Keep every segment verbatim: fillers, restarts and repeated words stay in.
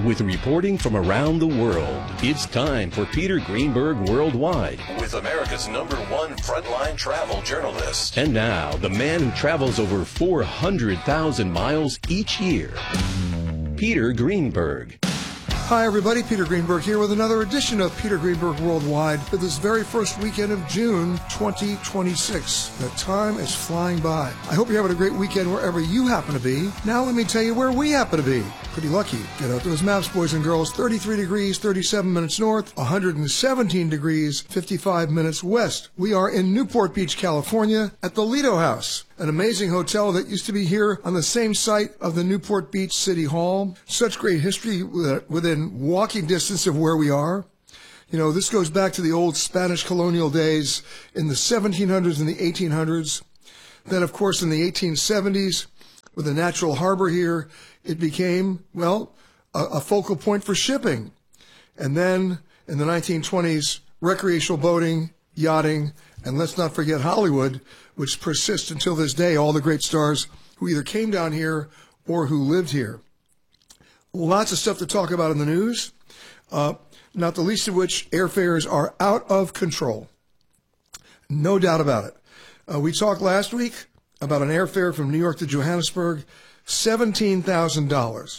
with reporting from around the world. It's time for Peter Greenberg Worldwide with America's number one frontline travel journalist. And now, the man who travels over four hundred thousand miles each year, Peter Greenberg. Hi everybody, Peter Greenberg here with another edition of Peter Greenberg Worldwide for this very first weekend of June twenty twenty-six. The time is flying by. I hope you're having a great weekend wherever you happen to be. Now let me tell you where we happen to be. Pretty lucky. Get out those maps, boys and girls. thirty-three degrees, thirty-seven minutes north, one hundred seventeen degrees, fifty-five minutes west. We are in Newport Beach, California at the Lido House, an amazing hotel that used to be here on the same site of the Newport Beach City Hall. Such great history within walking distance of where we are. You know, this goes back to the old Spanish colonial days in the seventeen hundreds and the eighteen hundreds. Then, of course, in the eighteen seventies, with a natural harbor here, it became, well, a, a focal point for shipping. And then in the nineteen twenties, recreational boating, yachting, and let's not forget Hollywood, which persists until this day, all the great stars who either came down here or who lived here. Lots of stuff to talk about in the news, uh, not the least of which airfares are out of control. No doubt about it. Uh, we talked last week about an airfare from New York to Johannesburg, seventeen thousand dollars.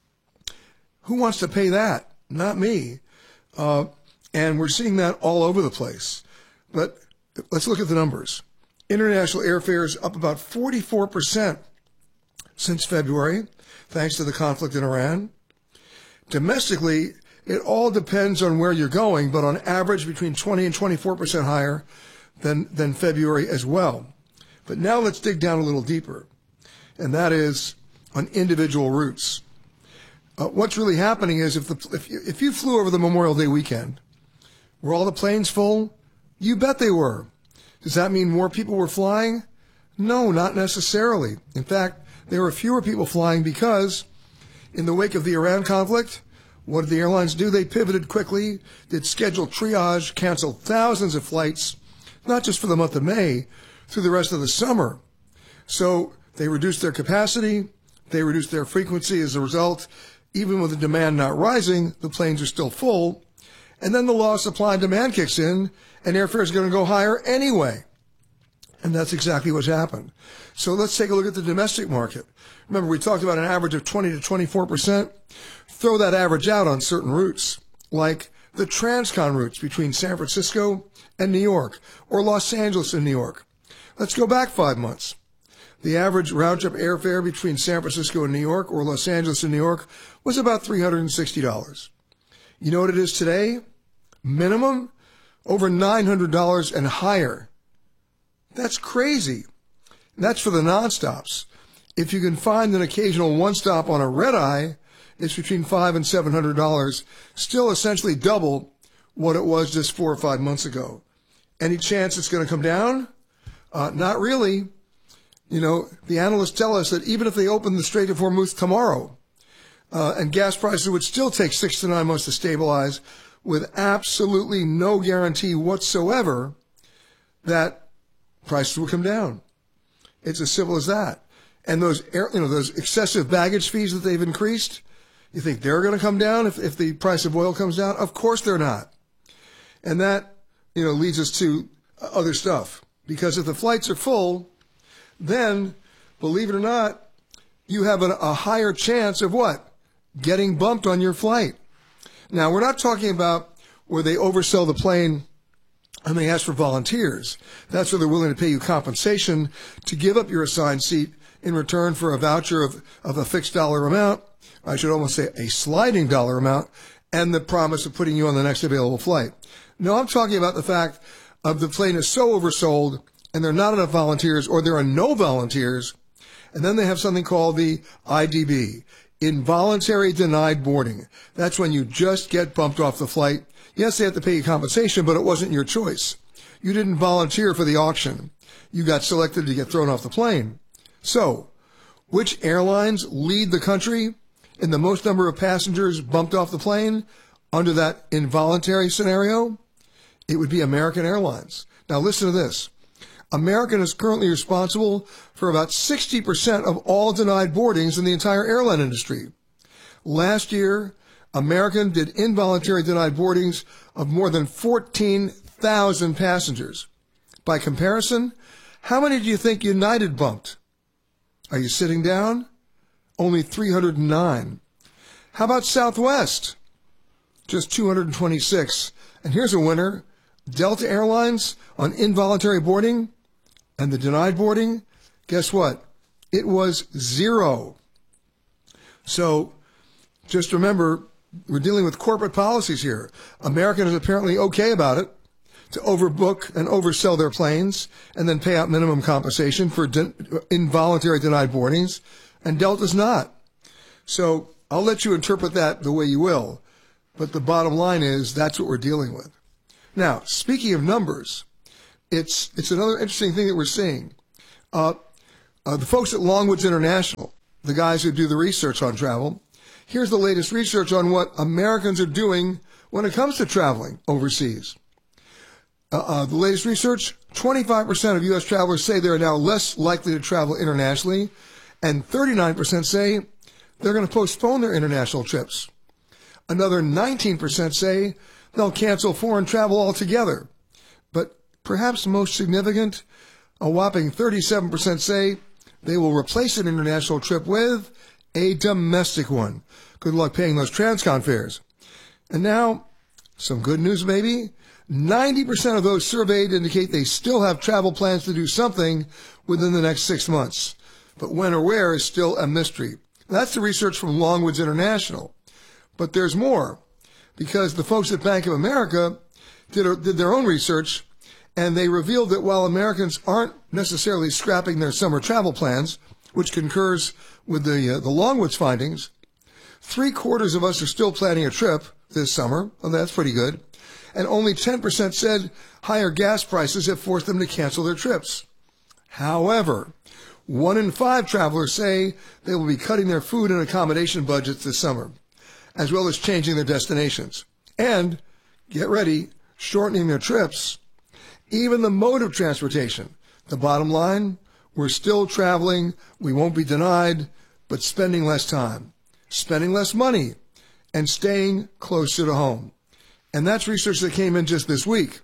Who wants to pay that? Not me. Uh, and we're seeing that all over the place. But let's look at the numbers. International airfares up about forty-four percent since February, thanks to the conflict in Iran. Domestically, it all depends on where you're going, but on average between twenty and twenty-four percent higher than, than February as well. But now let's dig down a little deeper, and that is on individual routes. Uh, what's really happening is if, the, if, you, if you flew over the Memorial Day weekend, were all the planes full? You bet they were. Does that mean more people were flying? No, not necessarily. In fact, there were fewer people flying because in the wake of the Iran conflict, what did the airlines do? They pivoted quickly, did scheduled triage, canceled thousands of flights, not just for the month of May, through the rest of the summer. So they reduced their capacity, they reduced their frequency as a result. Even with the demand not rising, the planes are still full. And then the law of supply and demand kicks in, and airfares are going to go higher anyway. And that's exactly what's happened. So let's take a look at the domestic market. Remember, we talked about an average of twenty to twenty-four percent. Throw that average out on certain routes, like the Transcon routes between San Francisco and New York, or Los Angeles and New York. Let's go back five months. The average round-trip airfare between San Francisco and New York, or Los Angeles and New York, was about three hundred sixty dollars. You know what it is today? Minimum? Over nine hundred dollars and higher. That's crazy. That's for the non-stops. If you can find an occasional one-stop on a red-eye, it's between five hundred dollars and seven hundred dollars, still essentially double what it was just four or five months ago. Any chance it's going to come down? Uh, not really. You know, the analysts tell us that even if they open the Strait of Hormuz tomorrow, uh, and gas prices would still take six to nine months to stabilize, with absolutely no guarantee whatsoever that prices will come down. It's as simple as that. And those, air, you know, those excessive baggage fees that they've increased, you think they're going to come down if, if the price of oil comes down? Of course they're not. And that, you know, leads us to other stuff. Because if the flights are full, then, believe it or not, you have a, a higher chance of what? Getting bumped on your flight. Now, we're not talking about where they oversell the plane and they ask for volunteers. That's where they're willing to pay you compensation to give up your assigned seat in return for a voucher of, of a fixed dollar amount, I should almost say a sliding dollar amount, and the promise of putting you on the next available flight. No, I'm talking about the fact of the plane is so oversold and there are not enough volunteers, or there are no volunteers, and then they have something called the I D B, Involuntary Denied Boarding. That's when you just get bumped off the flight. Yes, they have to pay you compensation, but it wasn't your choice. You didn't volunteer for the auction. You got selected to get thrown off the plane. So, which airlines lead the country in the most number of passengers bumped off the plane under that involuntary scenario? It would be American Airlines. Now listen to this. American is currently responsible for about sixty percent of all denied boardings in the entire airline industry. Last year, American did involuntary denied boardings of more than fourteen thousand passengers. By comparison, how many do you think United bumped? Are you sitting down? Only three hundred nine. How about Southwest? Just two hundred twenty-six. And here's a winner. Delta Airlines on involuntary boarding and the denied boarding. Guess what? It was zero. So just remember, we're dealing with corporate policies here. American is apparently okay about it, to overbook and oversell their planes and then pay out minimum compensation for de- involuntary denied boardings, and Delta's not. So I'll let you interpret that the way you will, but the bottom line is that's what we're dealing with. Now, speaking of numbers, it's it's another interesting thing that we're seeing. Uh, uh, the folks at Longwoods International, the guys who do the research on travel, here's the latest research on what Americans are doing when it comes to traveling overseas. Uh, uh, the latest research, twenty-five percent of U S travelers say they are now less likely to travel internationally, and thirty-nine percent say they're going to postpone their international trips. Another nineteen percent say they'll cancel foreign travel altogether. But perhaps most significant, a whopping thirty-seven percent say they will replace an international trip with a domestic one. Good luck paying those transcon fares. And now, some good news maybe. ninety percent of those surveyed indicate they still have travel plans to do something within the next six months. But when or where is still a mystery. That's the research from Longwoods International. But there's more, because the folks at Bank of America did, a, did their own research, and they revealed that while Americans aren't necessarily scrapping their summer travel plans, which concurs with the, uh, the Longwoods findings, three quarters of us are still planning a trip this summer. Well, that's pretty good. And only ten percent said higher gas prices have forced them to cancel their trips. However, one in five travelers say they will be cutting their food and accommodation budgets this summer, as well as changing their destinations. And, get ready, shortening their trips. Even the mode of transportation. The bottom line, we're still traveling, we won't be denied, but spending less time, spending less money, and staying closer to home. And that's research that came in just this week.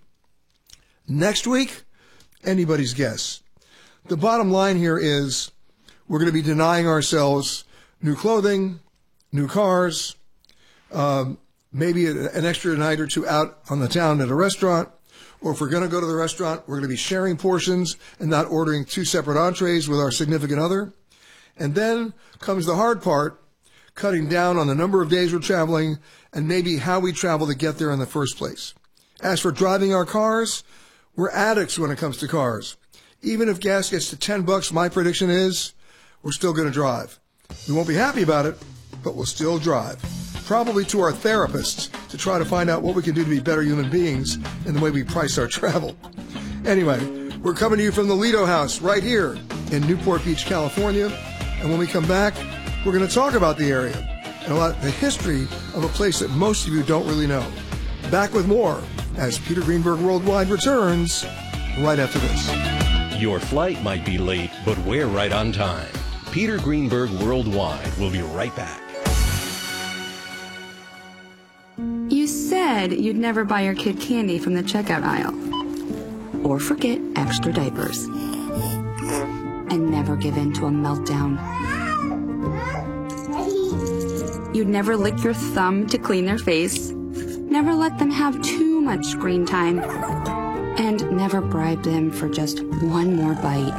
Next week, anybody's guess. The bottom line here is we're going to be denying ourselves new clothing, new cars, um, maybe an extra night or two out on the town at a restaurant. Or if we're going to go to the restaurant, we're going to be sharing portions and not ordering two separate entrees with our significant other. And then comes the hard part, cutting down on the number of days we're traveling and maybe how we travel to get there in the first place. As for driving our cars, we're addicts when it comes to cars. Even if gas gets to ten bucks, my prediction is we're still going to drive. We won't be happy about it, but we'll still drive. Probably to our therapists to try to find out what we can do to be better human beings in the way we price our travel. Anyway, we're coming to you from the Lido House right here in Newport Beach, California. And when we come back, we're going to talk about the area and about the history of a place that most of you don't really know. Back with more as Peter Greenberg Worldwide returns right after this. Your flight might be late, but we're right on time. Peter Greenberg Worldwide will be right back. You said you'd never buy your kid candy from the checkout aisle. Or forget extra diapers. And never give in to a meltdown. You'd never lick your thumb to clean their face. Never let them have too much screen time. And never bribe them for just one more bite.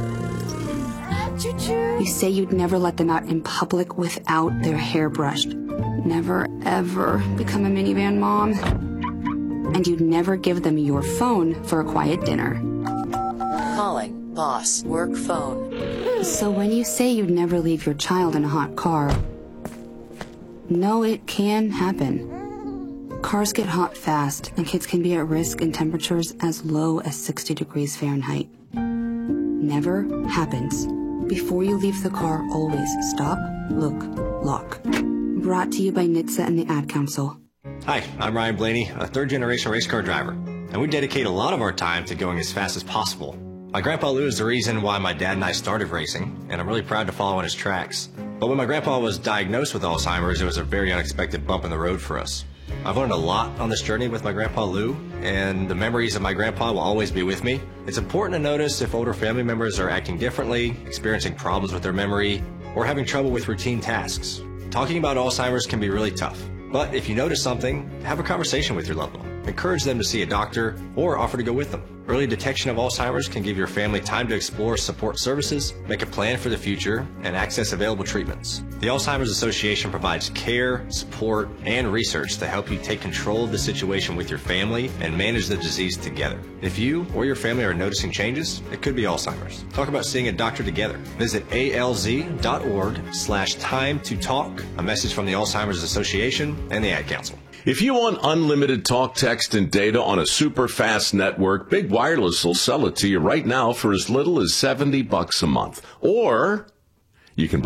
You say you'd never let them out in public without their hair brushed. Never, ever become a minivan mom. And you'd never give them your phone for a quiet dinner. Calling boss work phone. So when you say you'd never leave your child in a hot car, no, it can happen. Cars get hot fast, and kids can be at risk in temperatures as low as sixty degrees Fahrenheit. Never happens. Before you leave the car, always stop, look, lock. Brought to you by N H T S A and the Ad Council. Hi, I'm Ryan Blaney, a third-generation race car driver, and we dedicate a lot of our time to going as fast as possible. My grandpa Lou is the reason why my dad and I started racing, and I'm really proud to follow in his tracks. But when my grandpa was diagnosed with Alzheimer's, it was a very unexpected bump in the road for us. I've learned a lot on this journey with my Grandpa Lou, and the memories of my grandpa will always be with me. It's important to notice if older family members are acting differently, experiencing problems with their memory, or having trouble with routine tasks. Talking about Alzheimer's can be really tough, but if you notice something, have a conversation with your loved one. Encourage them to see a doctor or offer to go with them. Early detection of Alzheimer's can give your family time to explore support services, make a plan for the future, and access available treatments. The Alzheimer's Association provides care, support, and research to help you take control of the situation with your family and manage the disease together. If you or your family are noticing changes, it could be Alzheimer's. Talk about seeing a doctor together. Visit alz.org slash time to talk, a message from the Alzheimer's Association and the Ad Council. If you want unlimited talk, text, and data on a super fast network, Big Wireless will sell it to you right now for as little as seventy bucks a month. Or you can buy